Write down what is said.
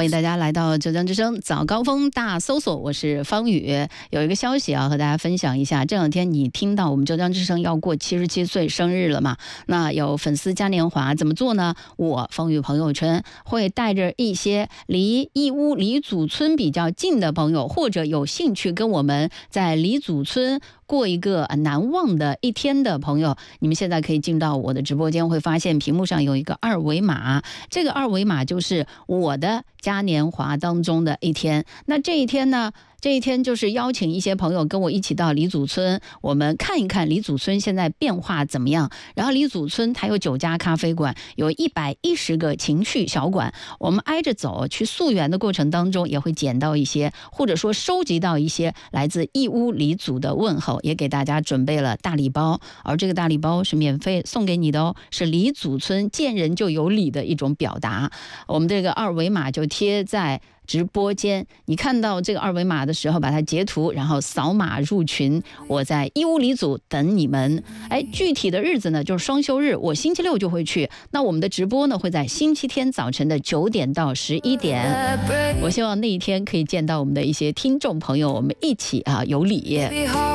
欢迎大家来到浙江之声早高峰大搜索，我是方宇。有一个消息和大家分享一下，这两天你听到我们浙江之声要过77岁生日了嘛？那有粉丝嘉年华怎么做呢？我方宇朋友圈会带着一些离义乌李祖村比较近的朋友，或者有兴趣跟我们在李祖村过一个难忘的一天的朋友，你们现在可以进到我的直播间，会发现屏幕上有一个二维码，这个二维码就是我的嘉年华当中的一天。那这一天呢，这一天就是邀请一些朋友跟我一起到李祖村，我们看一看李祖村现在变化怎么样。然后李祖村它有9家咖啡馆，有110个情趣小馆，我们挨着走去溯源的过程当中，也会捡到一些，或者说收集到一些来自义乌李祖的问候，也给大家准备了大礼包。而这个大礼包是免费送给你的哦，是李祖村见人就有礼的一种表达。我们这个二维码就贴在直播间，你看到这个二维码的时候，把它截图，然后扫码入群。我在义乌李祖等你们。具体的日子呢，就是双休日，我星期六就会去。那我们的直播呢，会在星期天早晨的9点到11点。我希望那一天可以见到我们的一些听众朋友，我们一起有礼。